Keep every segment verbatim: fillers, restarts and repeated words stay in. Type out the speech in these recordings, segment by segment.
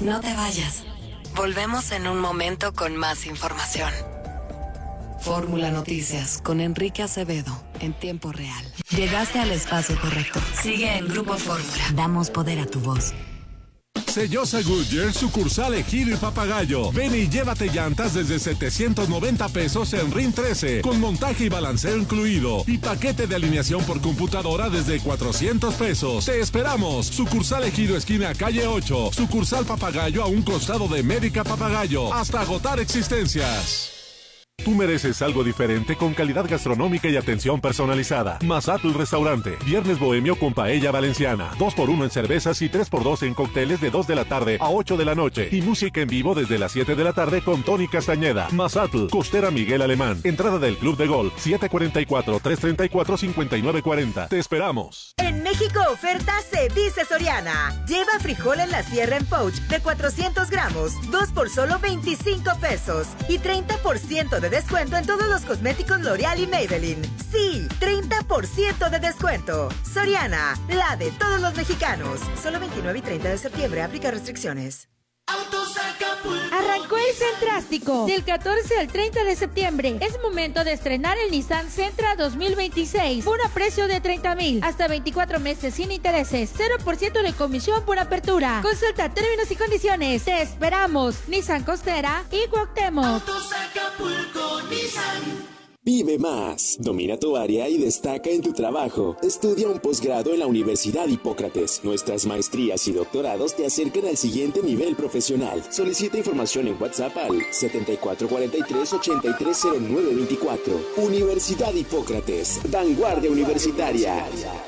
No te vayas. Volvemos en un momento con más información. Fórmula Noticias con Enrique Acevedo en tiempo real. Llegaste al espacio correcto. Sigue en Grupo Fórmula. Damos poder a tu voz. Sellosa Goodyear, sucursal Ejido y Papagayo. Ven y llévate llantas desde setecientos noventa pesos en R I N trece, con montaje y balanceo incluido. Y paquete de alineación por computadora desde cuatrocientos pesos. Te esperamos. Sucursal Ejido, esquina calle ocho. Sucursal Papagayo, a un costado de Médica Papagayo. Hasta agotar existencias. Tú mereces algo diferente con calidad gastronómica y atención personalizada. Mazatl Restaurante. Viernes bohemio con paella valenciana. dos por uno en cervezas y tres por dos en cócteles de dos de la tarde a ocho de la noche. Y música en vivo desde las siete de la tarde con Tony Castañeda. Mazatl, Costera Miguel Alemán. Entrada del Club de Golf siete cuatro cuatro, tres tres cuatro, cinco nueve cuatro cero. Te esperamos. En México oferta se dice Soriana. Lleva frijol en la sierra en pouch de cuatrocientos gramos. dos por solo veinticinco pesos. Y treinta por ciento de descuento en todos los cosméticos L'Oreal y Maybelline. Sí, treinta por ciento de descuento. Soriana, la de todos los mexicanos. Solo veintinueve y treinta de septiembre. Aplica restricciones. Arrancó el Centrástico del catorce al treinta de septiembre. Es momento de estrenar el Nissan Sentra dos mil veintiséis por a precio de treinta mil, hasta veinticuatro meses sin intereses, cero por ciento de comisión por apertura. Consulta términos y condiciones. Te esperamos. Nissan Costera y Cuauhtémoc. Autos Acapulco, Nissan. Vive más, domina tu área y destaca en tu trabajo. Estudia un posgrado en la Universidad Hipócrates. Nuestras maestrías y doctorados te acercan al siguiente nivel profesional. Solicita información en WhatsApp al setenta y cuatro cuarenta y tres, ochenta y tres cero nueve veinticuatro. Universidad Hipócrates, vanguardia universitaria.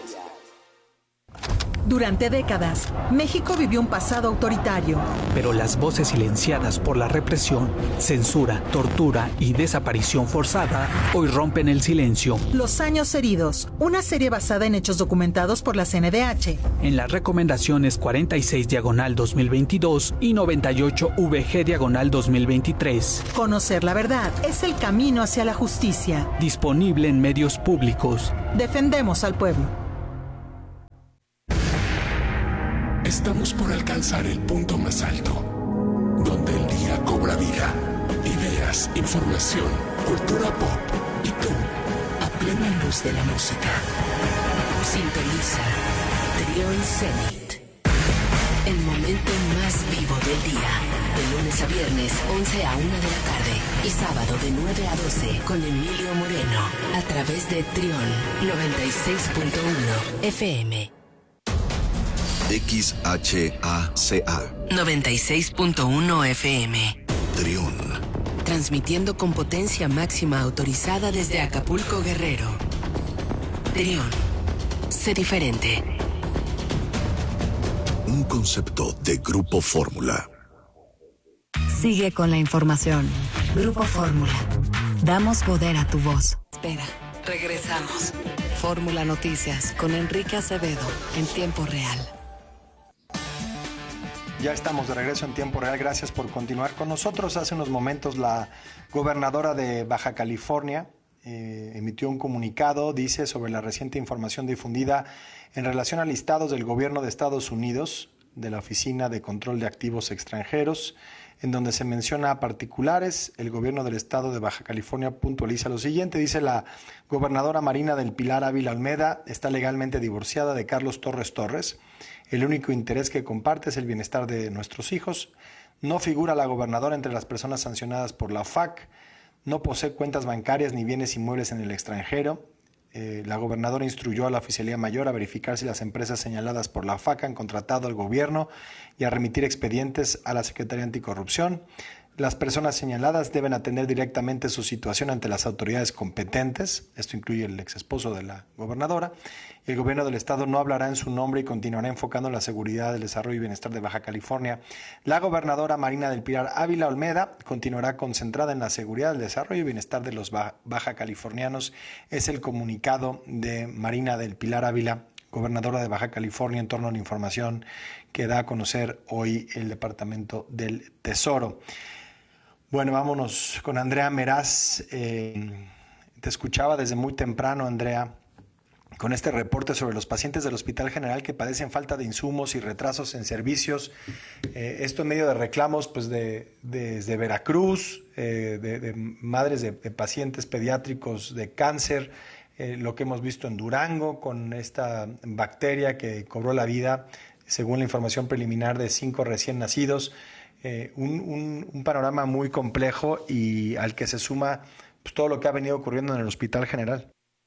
Durante décadas, México vivió un pasado autoritario. Pero las voces silenciadas por la represión, censura, tortura y desaparición forzada hoy rompen el silencio. Los años heridos, una serie basada en hechos documentados por la C N D H. En las recomendaciones cuarenta y seis diagonal dos mil veintidós y noventa y ocho V G diagonal dos mil veintitrés. Conocer la verdad es el camino hacia la justicia. Disponible en medios públicos. Defendemos al pueblo. Estamos por alcanzar el punto más alto, donde el día cobra vida. Ideas, información, cultura pop y tú, a plena luz de la música. Sintoniza Trión Zenit. El momento más vivo del día. De lunes a viernes, once a una de la tarde. Y sábado de nueve a doce con Emilio Moreno. A través de Trión noventa y seis punto uno F M. X H A C A noventa y seis punto uno F M. Trión. Transmitiendo con potencia máxima autorizada desde Acapulco, Guerrero. Trión. Sé diferente. Un concepto de Grupo Fórmula. Sigue con la información. Grupo Fórmula. Damos poder a tu voz. Espera, regresamos. Fórmula Noticias con Enrique Acevedo en tiempo real. Ya estamos de regreso en tiempo real. Gracias por continuar con nosotros. Hace unos momentos la gobernadora de Baja California eh, emitió un comunicado, dice, sobre la reciente información difundida en relación a listados del gobierno de Estados Unidos, de la Oficina de Control de Activos Extranjeros, en donde se menciona a particulares. El gobierno del estado de Baja California puntualiza lo siguiente. Dice: la gobernadora Marina del Pilar Ávila Olmeda está legalmente divorciada de Carlos Torres Torres. El único interés que comparte es el bienestar de nuestros hijos. No figura la gobernadora entre las personas sancionadas por la O F A C. No posee cuentas bancarias ni bienes inmuebles en el extranjero. Eh, la gobernadora instruyó a la Oficialía Mayor a verificar si las empresas señaladas por la O F A C han contratado al gobierno y a remitir expedientes a la Secretaría Anticorrupción. Las personas señaladas deben atender directamente su situación ante las autoridades competentes. Esto incluye el exesposo de la gobernadora. El gobierno del estado no hablará en su nombre y continuará enfocando la seguridad, el desarrollo y bienestar de Baja California. La gobernadora Marina del Pilar Ávila Olmeda continuará concentrada en la seguridad, el desarrollo y bienestar de los baja californianos. Es el comunicado de Marina del Pilar Ávila, gobernadora de Baja California, en torno a la información que da a conocer hoy el Departamento del Tesoro. Bueno, vámonos con Andrea Meraz. Eh, te escuchaba desde muy temprano, Andrea, con este reporte sobre los pacientes del Hospital General que padecen falta de insumos y retrasos en servicios. Eh, esto en medio de reclamos pues de, de, desde Veracruz, eh, de, de madres de, de pacientes pediátricos de cáncer, eh, lo que hemos visto en Durango con esta bacteria que cobró la vida, según la información preliminar, de cinco recién nacidos. Eh, un, un, un panorama muy complejo y al que se suma pues, todo lo que ha venido ocurriendo en el Hospital General.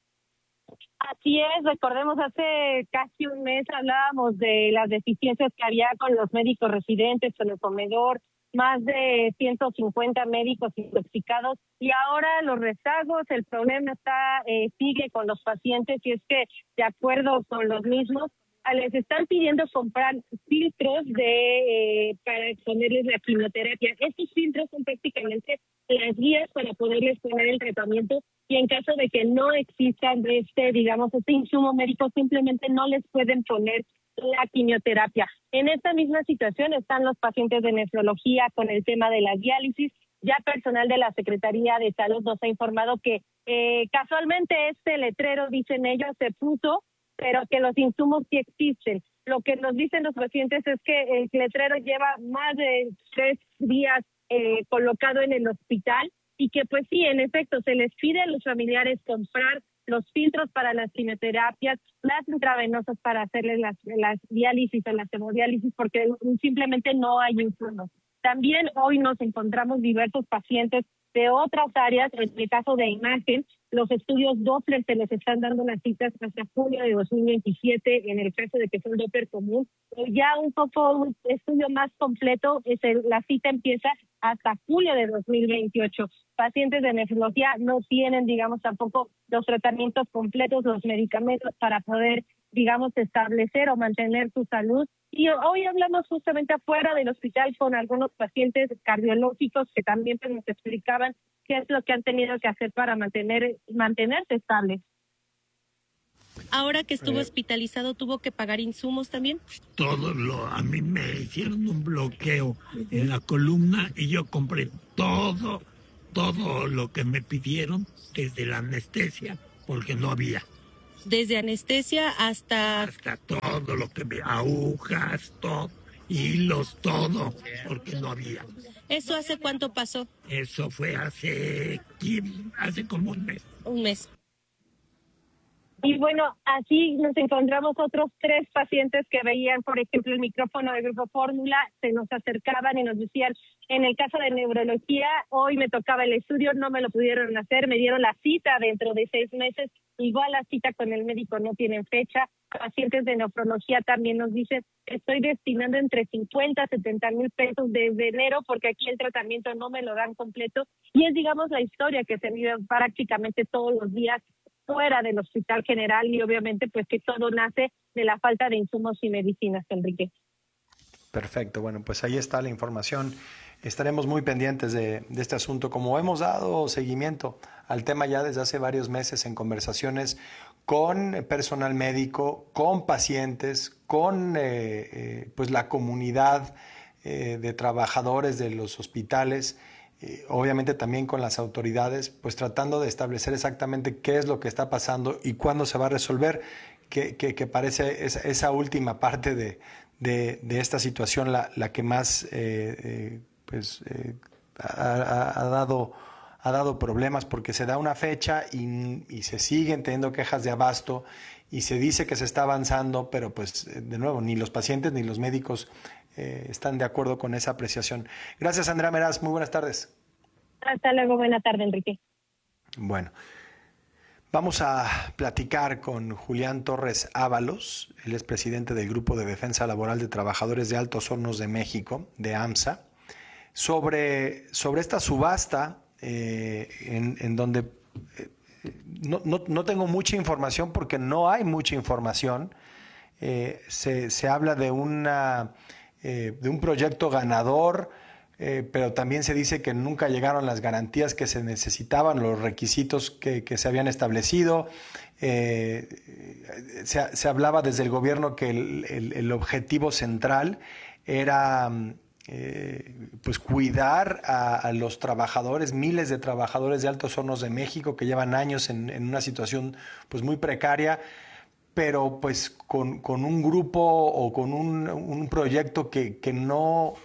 Así es, recordemos, hace casi un mes hablábamos de las deficiencias que había con los médicos residentes, con el comedor, más de ciento cincuenta médicos intoxicados, y ahora los rezagos, el problema está eh, sigue con los pacientes, y es que, de acuerdo con los mismos, les están pidiendo comprar filtros de eh, para ponerles la quimioterapia. Estos filtros son prácticamente las guías para poderles poner el tratamiento, y en caso de que no existan este, digamos, este insumo médico, simplemente no les pueden poner la quimioterapia. En esta misma situación están los pacientes de nefrología con el tema de la diálisis. Ya personal de la Secretaría de Salud nos ha informado que eh, casualmente este letrero, dicen ellos, se puso, pero que los insumos sí existen. Lo que nos dicen los pacientes es que el letrero lleva más de tres días eh, colocado en el hospital, y que pues sí, en efecto, se les pide a los familiares comprar los filtros para las quimioterapias, las intravenosas para hacerles las, las diálisis o las hemodiálisis, porque simplemente no hay insumos. También hoy nos encontramos diversos pacientes de otras áreas. En el caso de imagen, los estudios Doppler se les están dando las citas hasta junio de dos mil veintisiete, en el caso de que sea un Doppler común. Ya un poco un estudio más completo, es el, la cita empieza hasta julio de dos mil veintiocho. Pacientes de nefrología no tienen, digamos, tampoco los tratamientos completos, los medicamentos para poder, digamos, establecer o mantener su salud. Y hoy hablamos justamente afuera del hospital con algunos pacientes cardiológicos que también pues, nos explicaban qué es lo que han tenido que hacer para mantener mantenerse estables. Ahora que estuvo hospitalizado, ¿tuvo que pagar insumos también? Todo lo, a mí me hicieron un bloqueo en la columna y yo compré todo, todo lo que me pidieron desde la anestesia, porque no había. Desde anestesia hasta... Hasta todo lo que me... agujas, todo, hilos, todo, porque no había. ¿Eso hace cuánto pasó? Eso fue hace... hace como un mes. Un mes. Y bueno, así nos encontramos otros tres pacientes que veían, por ejemplo, el micrófono de Grupo Fórmula, se nos acercaban y nos decían, en el caso de neurología, hoy me tocaba el estudio, no me lo pudieron hacer, me dieron la cita dentro de seis meses, igual la cita con el médico no tienen fecha. Pacientes de nefrología también nos dicen, estoy destinando entre cincuenta a setenta mil pesos desde enero porque aquí el tratamiento no me lo dan completo. Y es, digamos, la historia que se vive prácticamente todos los días fuera del Hospital General, y obviamente pues que todo nace de la falta de insumos y medicinas, Enrique. Perfecto, bueno, pues ahí está la información. Estaremos muy pendientes de, de este asunto. Como hemos dado seguimiento al tema ya desde hace varios meses en conversaciones con personal médico, con pacientes, con eh, eh, pues la comunidad eh, de trabajadores de los hospitales, eh, obviamente también con las autoridades, pues tratando de establecer exactamente qué es lo que está pasando y cuándo se va a resolver, que, que, que parece esa, esa última parte de, de, de esta situación la, la que más eh, eh, pues, eh, ha, ha, dado, ha dado problemas, porque se da una fecha y, y se siguen teniendo quejas de abasto y se dice que se está avanzando, pero pues de nuevo ni los pacientes ni los médicos eh, están de acuerdo con esa apreciación. Gracias, Andrea Meraz, muy buenas tardes. Hasta luego, buena tarde, Enrique. Bueno, vamos a platicar con Julián Torres Ábalos, él es presidente del Grupo de Defensa Laboral de Trabajadores de Altos Hornos de México, de AMSA, sobre, sobre esta subasta eh, en, en donde eh, no, no, no tengo mucha información porque no hay mucha información. Eh, se, se habla de, una, eh, de un proyecto ganador, eh, pero también se dice que nunca llegaron las garantías que se necesitaban, los requisitos que, que se habían establecido. Eh, se, se hablaba desde el gobierno que el, el, el objetivo central era eh, pues cuidar a, a los trabajadores, miles de trabajadores de Altos Hornos de México que llevan años en, en una situación pues muy precaria. pero pues con, con un grupo o con un, un proyecto que, que no,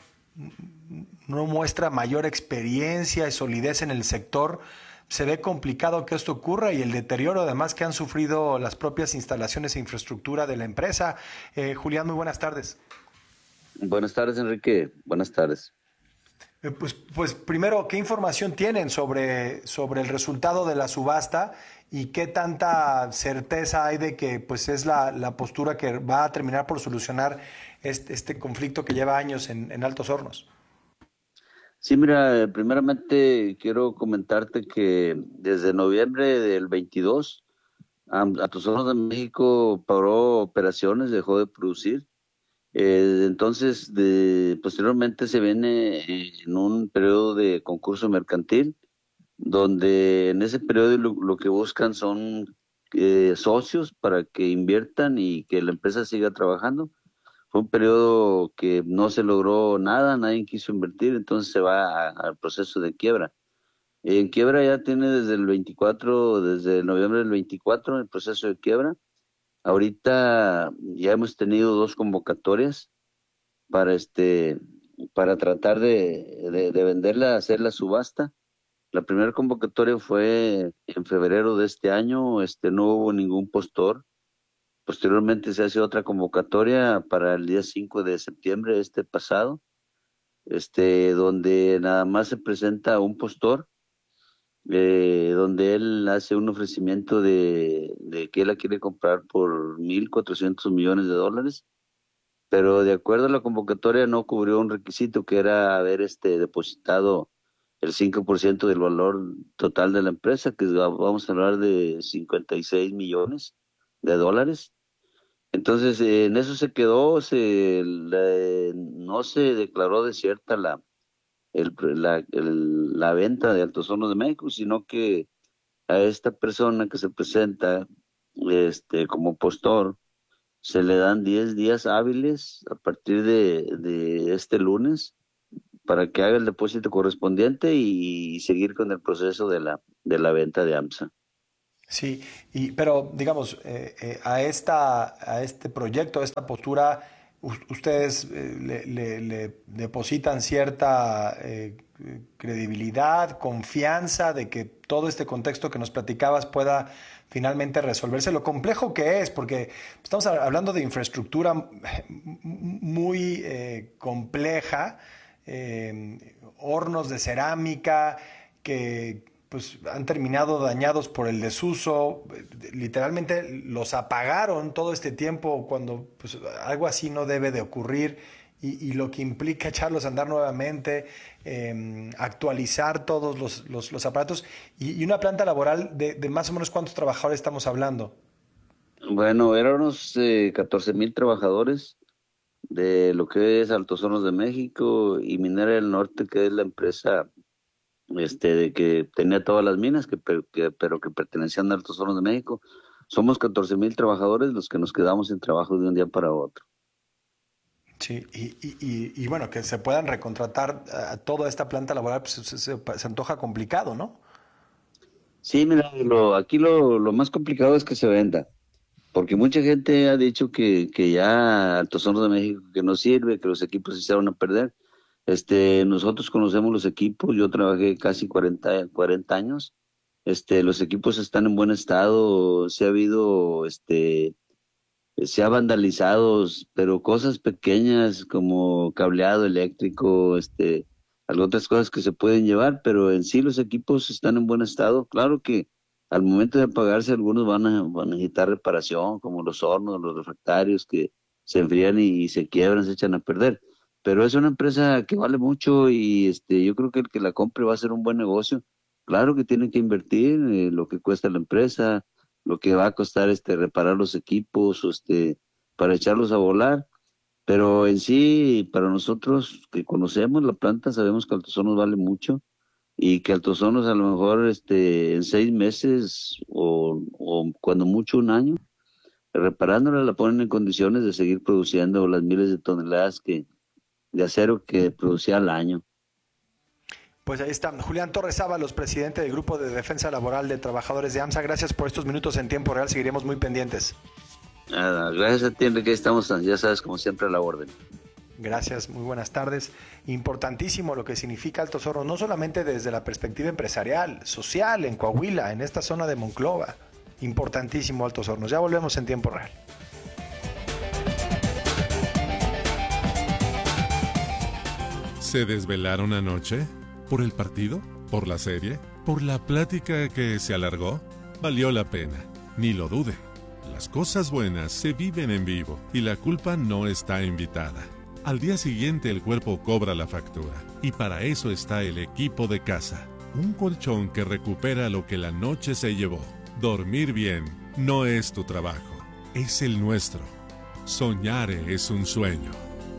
no muestra mayor experiencia y solidez en el sector, se ve complicado que esto ocurra y el deterioro además que han sufrido las propias instalaciones e infraestructura de la empresa. Eh, Julián, muy buenas tardes. Buenas tardes, Enrique. Buenas tardes. Eh, pues, pues primero, ¿qué información tienen sobre, sobre el resultado de la subasta y qué tanta certeza hay de que pues, es la, la postura que va a terminar por solucionar este, este conflicto que lleva años en, en Altos Hornos? Sí, mira, primeramente quiero comentarte que desde noviembre del veintidós, Altos Hornos de México paró operaciones, dejó de producir. Eh, entonces, de, posteriormente se viene en un periodo de concurso mercantil, donde en ese periodo lo, lo que buscan son eh, socios para que inviertan y que la empresa siga trabajando. Fue un periodo que no se logró nada, nadie quiso invertir, entonces se va al proceso de quiebra. En quiebra ya tiene desde el veinticuatro, desde noviembre del veinticuatro, el proceso de quiebra. Ahorita ya hemos tenido dos convocatorias para este para tratar de, de, de venderla, hacer la subasta. La primera convocatoria fue en febrero de este año, este no hubo ningún postor. Posteriormente se hace otra convocatoria para el día cinco de septiembre este pasado, este donde nada más se presenta un postor, eh, donde él hace un ofrecimiento de, de que él la quiere comprar por mil cuatrocientos millones de dólares, pero de acuerdo a la convocatoria no cubrió un requisito que era haber este depositado el cinco por ciento del valor total de la empresa, que vamos a hablar de cincuenta y seis millones de dólares. Entonces, eh, en eso se quedó, se, la, no se declaró desierta la, el, la, el, la venta de Altos Hornos de México, sino que a esta persona que se presenta este, como postor, se le dan diez días hábiles a partir de, de este lunes para que haga el depósito correspondiente y, y seguir con el proceso de la, de la venta de AMSA. Sí, y, pero digamos, eh, eh, a, esta, a este proyecto, a esta postura, ustedes eh, le, le, le depositan cierta eh, credibilidad, confianza de que todo este contexto que nos platicabas pueda finalmente resolverse. Lo complejo que es, porque estamos hablando de infraestructura muy eh, compleja, eh, hornos de cerámica que pues han terminado dañados por el desuso, literalmente los apagaron todo este tiempo cuando pues, algo así no debe de ocurrir y, y lo que implica echarlos a andar nuevamente, eh, actualizar todos los, los, los aparatos y, y una planta laboral de, de más o menos ¿cuántos trabajadores estamos hablando? Bueno, eran unos eh, catorce mil trabajadores de lo que es Altos Hornos de México y Minera del Norte, que es la empresa este de que tenía todas las minas, que, que, pero que pertenecían a Altos Hornos de México. Somos catorce mil trabajadores los que nos quedamos sin trabajo de un día para otro. Sí, y, y, y, y bueno, que se puedan recontratar a toda esta planta laboral, pues se, se, se antoja complicado, ¿no? Sí, mira, lo, aquí lo, lo más complicado es que se venda, porque mucha gente ha dicho que, que ya Altos Hornos de México que no sirve, que los equipos se hicieron a perder. Este, nosotros conocemos los equipos, yo trabajé casi cuarenta, cuarenta años, este, los equipos están en buen estado, se ha habido, este, se ha vandalizado, pero cosas pequeñas como cableado eléctrico, este, algunas otras cosas que se pueden llevar, pero en sí los equipos están en buen estado. Claro que al momento de apagarse algunos van a, van a necesitar reparación, como los hornos, los refractarios que se enfrían y, y se quiebran, se echan a perder. Pero es una empresa que vale mucho y este yo creo que el que la compre va a ser un buen negocio. Claro que tienen que invertir eh, lo que cuesta la empresa, lo que va a costar este reparar los equipos, este para echarlos a volar, pero en sí, para nosotros que conocemos la planta, sabemos que Altos Hornos vale mucho y que Altos Hornos a lo mejor este en seis meses o, o cuando mucho un año, reparándola la ponen en condiciones de seguir produciendo las miles de toneladas que de acero que producía al año. Pues ahí está. Julián Torres Ábalos, presidente del Grupo de Defensa Laboral de Trabajadores de AMSA. Gracias por estos minutos en tiempo real. Seguiremos muy pendientes. Uh, gracias a ti, Enrique, estamos, ya sabes, como siempre a la orden. Gracias, muy buenas tardes. Importantísimo lo que significa Altos Hornos, no solamente desde la perspectiva empresarial, social, en Coahuila, en esta zona de Monclova. Importantísimo Altos Hornos. Ya volvemos en tiempo real. ¿Se desvelaron anoche? ¿Por el partido? ¿Por la serie? ¿Por la plática que se alargó? Valió la pena, ni lo dude. Las cosas buenas se viven en vivo y la culpa no está invitada. Al día siguiente el cuerpo cobra la factura y para eso está el equipo de casa. Un colchón que recupera lo que la noche se llevó. Dormir bien no es tu trabajo, es el nuestro. Soñar es un sueño.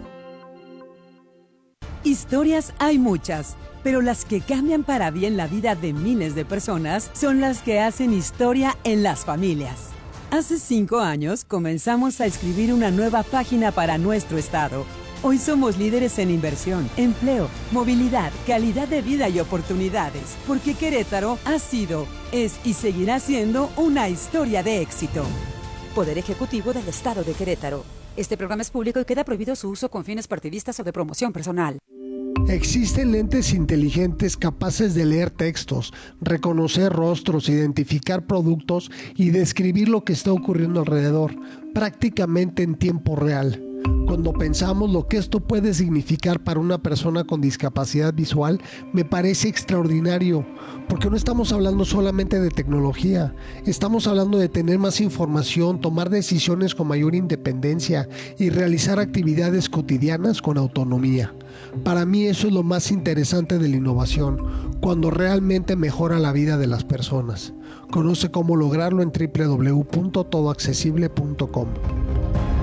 Historias hay muchas, pero las que cambian para bien la vida de miles de personas son las que hacen historia en las familias. Hace cinco años comenzamos a escribir una nueva página para nuestro estado. Hoy somos líderes en inversión, empleo, movilidad, calidad de vida y oportunidades, porque Querétaro ha sido, es y seguirá siendo una historia de éxito. Poder Ejecutivo del Estado de Querétaro. Este programa es público y queda prohibido su uso con fines partidistas o de promoción personal. Existen lentes inteligentes capaces de leer textos, reconocer rostros, identificar productos y describir lo que está ocurriendo alrededor, prácticamente en tiempo real. Cuando pensamos lo que esto puede significar para una persona con discapacidad visual, me parece extraordinario, porque no estamos hablando solamente de tecnología, estamos hablando de tener más información, tomar decisiones con mayor independencia y realizar actividades cotidianas con autonomía. Para mí eso es lo más interesante de la innovación, cuando realmente mejora la vida de las personas. Conoce cómo lograrlo en doble u doble u doble u punto todo accesible punto com.